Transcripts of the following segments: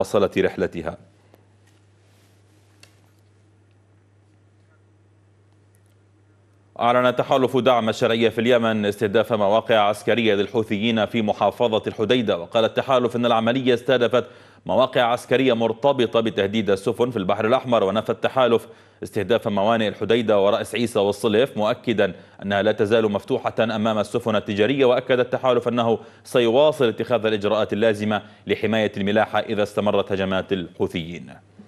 واصلة رحلتها. أعلن تحالف دعم الشرعية في اليمن استهداف مواقع عسكرية للحوثيين في محافظة الحديدة. وقال التحالف أن العملية استهدفت مواقع عسكرية مرتبطة بتهديد السفن في البحر الأحمر. ونفى التحالف استهداف موانئ الحديدة ورأس عيسى والصلف، مؤكدا أنها لا تزال مفتوحة أمام السفن التجارية. وأكد التحالف أنه سيواصل اتخاذ الإجراءات اللازمة لحماية الملاحة إذا استمرت هجمات الحوثيين.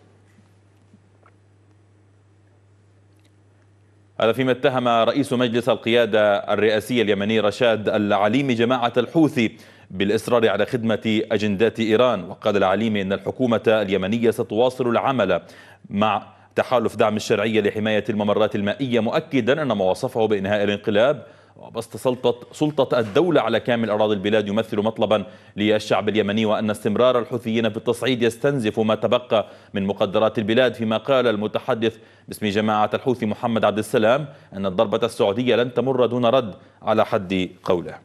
هذا فيما اتهم رئيس مجلس القيادة الرئاسي اليمني رشاد العليمي جماعة الحوثي بالإصرار على خدمة أجندات إيران. وقال العليمي أن الحكومة اليمنية ستواصل العمل مع تحالف دعم الشرعية لحماية الممرات المائية، مؤكدا أن ما وصفه بإنهاء الانقلاب وبسط سلطة الدولة على كامل أراضي البلاد يمثل مطلبا للشعب اليمني، وأن استمرار الحوثيين في التصعيد يستنزف ما تبقى من مقدرات البلاد. فيما قال المتحدث باسم جماعة الحوثي محمد عبد السلام أن الضربة السعودية لن تمر دون رد على حد قوله.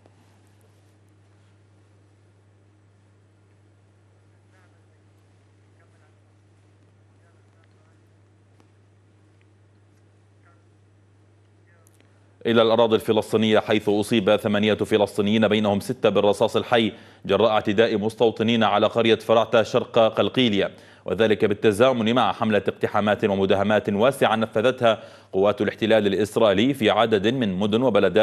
إلى الأراضي الفلسطينية، حيث أصيب 8 فلسطينيين بينهم 6 بالرصاص الحي جراء اعتداء مستوطنين على قرية فرعتة شرق قلقيلية، وذلك بالتزامن مع حملة اقتحامات ومداهمات واسعة نفذتها قوات الاحتلال الإسرائيلي في عدد من مدن وبلدات